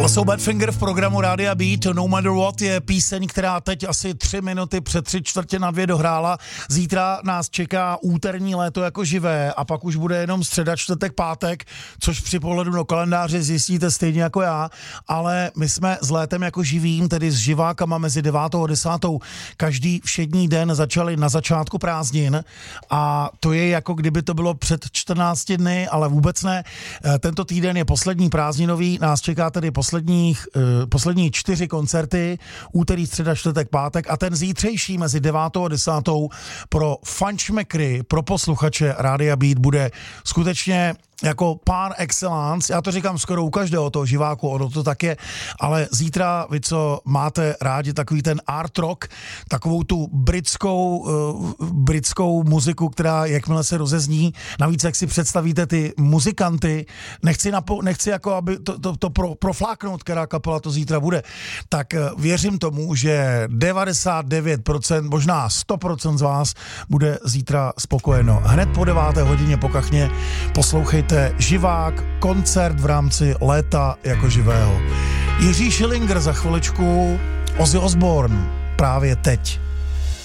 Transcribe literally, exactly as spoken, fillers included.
Tohle jsou Badfinger v programu Rádia Beat. No Matter What je píseň, která teď asi tři minuty před tři čtvrtě na dvě dohrála. Zítra nás čeká úterní léto jako živé a pak už bude jenom středa, čtvrtek, pátek, což při pohledu do kalendáře zjistíte stejně jako já, ale my jsme s létem jako živým, tedy s živákama mezi devátou a desátou každý všední den začali na začátku prázdnin a to je jako kdyby to bylo před čtrnácti dny, ale vůbec ne. Tento týden je poslední prázdninový, nás čeká tedy posledních, uh, poslední čtyři koncerty, úterý, středa, čtvrtek, pátek a ten zítřejší mezi devátou a desátou pro fančmekry, pro posluchače Rádia Beat bude skutečně jako par excellence, já to říkám skoro u každého toho živáku, ono to tak je, ale zítra vy, co máte rádi takový ten art rock, takovou tu britskou, uh, britskou muziku, která jakmile se rozezní, navíc jak si představíte ty muzikanty, nechci, napo- nechci jako, aby to, to, to pro, profláknout, která kapela to zítra bude, tak uh, věřím tomu, že devadesát devět procent, možná sto procent z vás bude zítra spokojeno. Hned po deváté hodině po kachně poslouchejte živák, koncert v rámci léta jako živého. Jiří Schillinger za chviličku, Ozzy Osbourne právě teď.